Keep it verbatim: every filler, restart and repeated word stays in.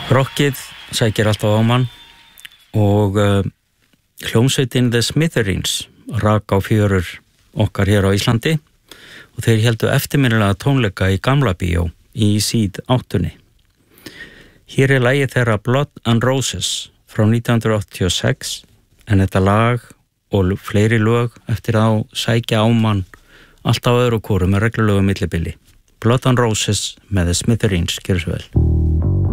Rockið sækir alltaf á mann og uh, hljómsveitin The Smithereens rak á fjörur okkar hér á Íslandi og þeir héldu eftirminnilega tónleika í Gamla bíó í síð áttunni. Hér er lagið þeirra Blood and Roses frá nítján hundruð áttatíu og sex en þetta lag og fleiri lög eftir að sækja á mann alltaf öðru hvoru með reglulegu millibili. Blood and Roses með The Smithereens, gjörðu svo vel.